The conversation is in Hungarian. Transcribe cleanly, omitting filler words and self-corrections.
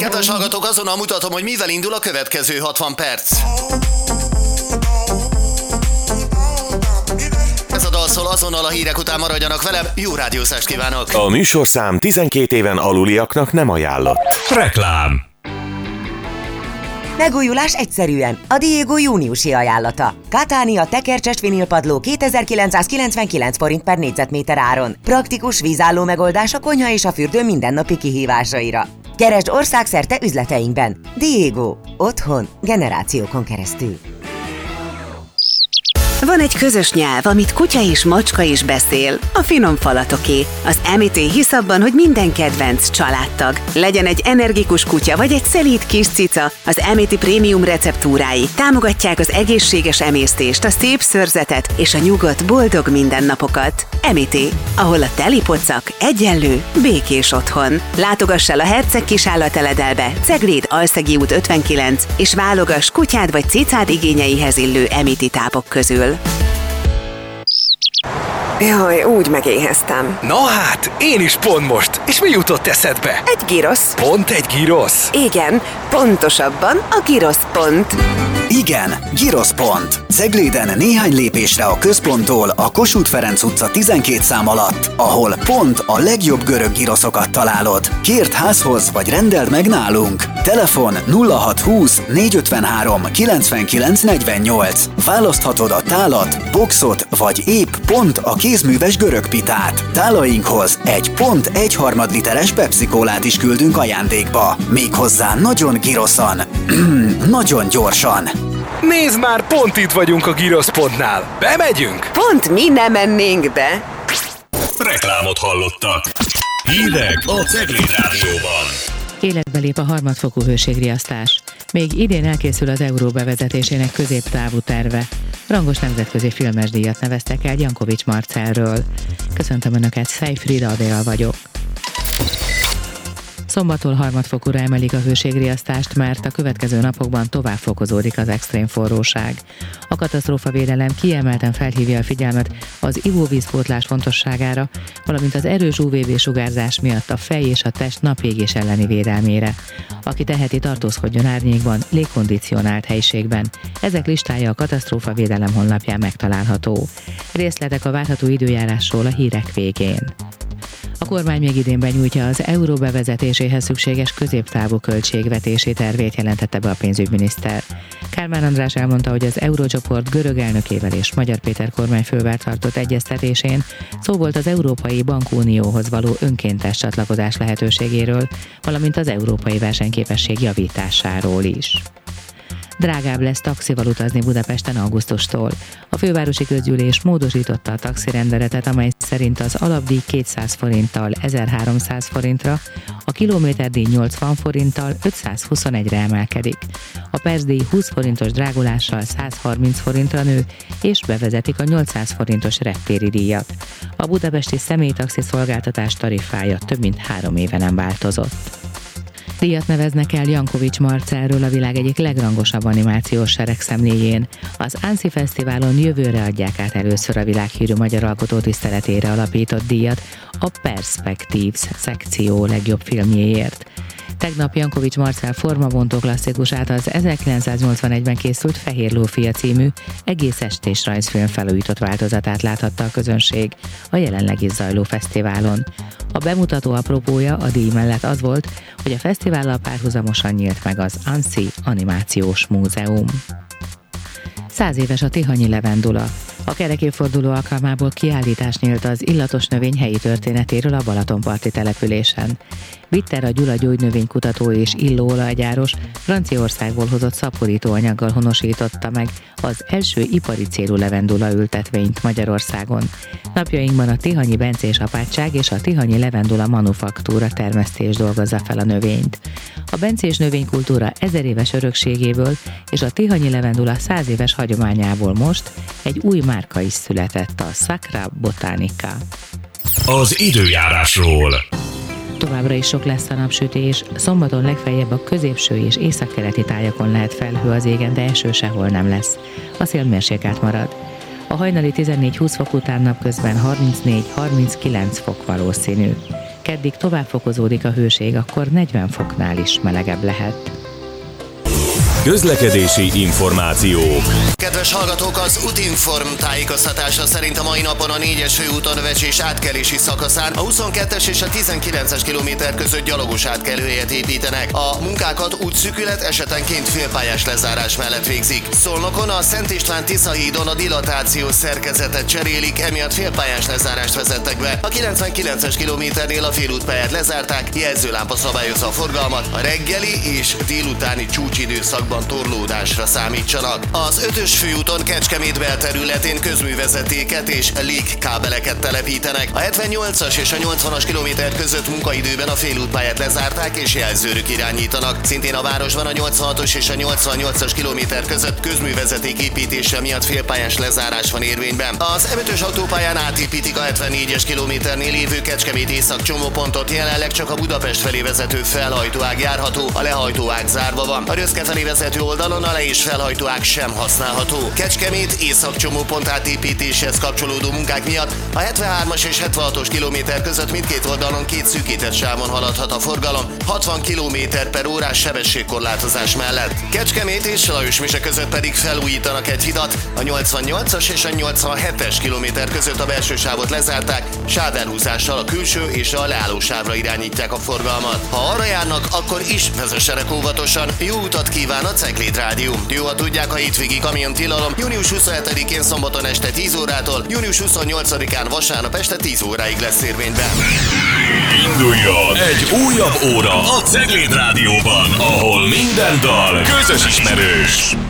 Kedves hallgatók, azonnal mutatom, hogy mivel indul a következő 60 perc. Ez a dal szól, azonnal a hírek után maradjanak velem, jó rádiózást kívánok! A műsorszám 12 éven aluliaknak nem ajánlott. Reklám. Megújulás egyszerűen. A Diego júniusi ajánlata. Catania tekercses vinilpadló 2999 forint per négyzetméter áron. Praktikus vízálló megoldás a konyha és a fürdő mindennapi kihívásaira. Keresd országszerte üzleteinkben. Diego. Otthon. Generációkon keresztül. Van egy közös nyelv, amit kutya és macska is beszél, a finom falatoké. Az MT hisz abban, hogy minden kedvenc családtag. Legyen egy energikus kutya vagy egy szelíd kis cica, az MT prémium receptúrái támogatják az egészséges emésztést, a szép szőrzetet és a nyugodt, boldog mindennapokat. MT, ahol a teli pocak egyenlő békés otthon. Látogass el a Herceg Kisállateledelbe, Cegléd Alszegi út 59, és válogass kutyád vagy cicád igényeihez illő MT tápok közül. Jaj, úgy megéheztem. Na hát, én is pont most. És mi jutott eszedbe? Egy girosz. Pont egy girosz? Igen, pontosabban a girosz pont. Igen, Girosz pont. Cegléden néhány lépésre a központtól a Kossuth Ferenc utca 12 szám alatt, ahol pont a legjobb görög giroszokat találod. Kérd házhoz vagy rendeld meg nálunk. Telefon 0620 453 99 48. Választhatod a tálat, boxot vagy épp pont a kézműves görög pitát. Tálainkhoz egy pont 1/3 literes Pepsi-kólát is küldünk ajándékba. Méghozzá nagyon giroszan. Nagyon gyorsan. Nézd már, pont itt vagyunk a giroszpontnál. Bemegyünk? Pont mi nem mennénk be. Reklámot hallottak. Hírek a Cegléd Rádióban. Életbe lép a harmadfokú hőségriasztás. Még idén elkészül az euró bevezetésének középtávú terve. Rangos nemzetközi filmesdíjat neveztek el Jankovics Marcelről. Köszöntöm Önöket, Szejfrida Adél vagyok. Szombattól harmadfokúra emelik a hőségriasztást, mert a következő napokban tovább fokozódik az extrém forróság. A katasztrófavédelem kiemelten felhívja a figyelmet az ivóvízpótlás fontosságára, valamint az erős UVB-sugárzás miatt a fej és a test napégés elleni védelmére. Aki teheti, tartózkodjon árnyékban, légkondicionált helyiségben. Ezek listája a katasztrófavédelem honlapján megtalálható. Részletek a várható időjárásról a hírek végén. A kormány még idén benyújtja az euró bevezetéséhez szükséges középtávú költségvetési tervét, jelentette be a pénzügyminiszter. Kálmán András elmondta, hogy az eurócsoport görög elnökével és Magyar Péter kormányfővel tartott egyeztetésén szó volt az Európai Bankunióhoz való önkéntes csatlakozás lehetőségéről, valamint az európai versenyképesség javításáról is. Drágább lesz taxival utazni Budapesten augusztustól. A fővárosi közgyűlés módosította a taxirendeletet, amely szerint az alapdíj 200 forinttal 1300 forintra, a kilométerdíj 80 forinttal 521-re emelkedik. A percdíj 20 forintos drágulással 130 forintra nő, és bevezetik a 800 forintos reptéri díjat. A budapesti személytaxi szolgáltatás tarifája több mint 3 éve nem változott. Díjat neveznek el Jankovics Marcelről, a világ egyik legrangosabb animációs seregszemléjén. Az Annecy Fesztiválon jövőre adják át először a világhírű magyar alkotó tiszteletére alapított díjat, a Perspectives szekció legjobb filmjéért. Tegnap Jankovics Marcel formabontó klasszikusát, az 1981-ben készült Fehér lófia című egész estés rajzfilm felújított változatát láthatta a közönség a jelenleg is zajló fesztiválon. A bemutató apropója a díj mellett az volt, hogy a fesztivállal párhuzamosan nyílt meg az Annecy Animációs Múzeum. 100 éves a tihanyi levendula. A kerekévforduló alkalmából kiállítás nyílt az illatos növény helyi történetéről a Balatonparti településen. Bitter a Gyula gyógynövénykutató és illóolajgyáros Franciaországból hozott szaporítóanyaggal honosította meg az első ipari célú levendula ültetvényt Magyarországon. Napjainkban a tihanyi bencés apátság és a tihanyi levendula manufaktúra termesztés dolgozza fel a növényt. A bencés növénykultúra 1000 éves örökségéből és a tihanyi levendula 100 éves hagyományából most egy új márka is született, a Sacra Botanica. Az időjárásról. Továbbra is sok lesz a napsütés, szombaton legfeljebb a középső és északkeleti tájakon lehet felhő az égen, de eső sehol nem lesz. A szél mérsékelt marad. A hajnali 14-20 fok után napközben 34-39 fok valószínű. Keddig tovább fokozódik a hőség, akkor 40 foknál is melegebb lehet. Közlekedési információk. Kedves hallgatók, az Utinform tájékoztatása szerint a mai napon a 4-es főúton Vecsés átkelési szakaszán a 22-es és a 19-es kilométer között gyalogos átkelőhelyet építenek. A munkákat útszűkület esetenként félpályás lezárás mellett végzik. Szolnokon a Szent István Tisza hídon a dilatációs szerkezetet cserélik, emiatt félpályás lezárást vezettek be. A 99-es kilométernél a félútpályát lezárták, jelzőlámpa szabályozza a forgalmat, a reggeli és délutáni csúcsidőszakban torlódásra számítsanak. Az 5-ös főúton Kecskemét belterületén közművezetéket és légkábeleket telepítenek. A 78-as és a 80-as kilométer között munkaidőben a félútpályát lezárták és jelzőrök irányítanak. Szintén a városban a 86-os és a 88-as kilométer között közművezeték építése miatt félpályás lezárás van érvényben. Az M5-ös autópályán átépítik a 74-es kilométernél lévő Kecskemét észak csomópontot, jelenleg csak a Budapest felé vezető felhajtóág járható, a lehajtóág zárva van. A Röszke felé vezető oldalon a le- és felhajtóág sem használható. Kecskemét északcsomópont átépítéshez kapcsolódó munkák miatt a 73-as és 76-os kilométer között mindkét oldalon két szűkített sávon haladhat a forgalom, 60 km/h sebességkorlátozás mellett. Kecskemét és Lajosmise között pedig felújítanak egy hidat, a 88-as és a 87-es kilométer között a belső sávot lezárták, sávelhúzással a külső és a leálló sávra irányítják a forgalmat. Ha arra járnak, akkor is vezessenek óvatosan. Jó utat kíván a Cegléd Rádió. Jó, ha tudják, a hétvégi kamiontilalom június 27-én szombaton este 10 órától, június 28-án vasárnap este 10 óráig lesz érvényben. Induljon egy újabb óra a Cegléd Rádióban, ahol minden dal közös ismerős.